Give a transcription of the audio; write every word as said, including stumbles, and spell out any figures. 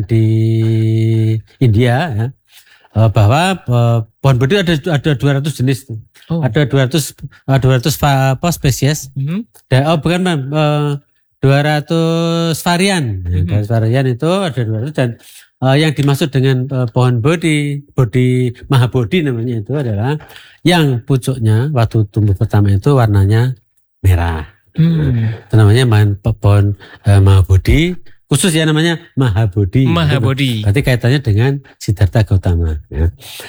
di India ya, bahwa pohon bodi ada ada dua ratus jenis. Oh. Ada dua ratus dua ratus apa spesies. Mm-hmm. Dan, oh bukan Bang, dua ratus varian. Mm-hmm. dua ratus varian itu ada dua ratus dan uh, yang dimaksud dengan uh, pohon bodi, bodi mahabodi namanya itu adalah yang pucuknya waktu tumbuh pertama itu warnanya merah. Hmm. Itu namanya pohon uh, mahabodi. Khusus ya namanya Mahabodi. Mahabodi. Berarti kaitannya dengan Siddhartha Gautama. Ya.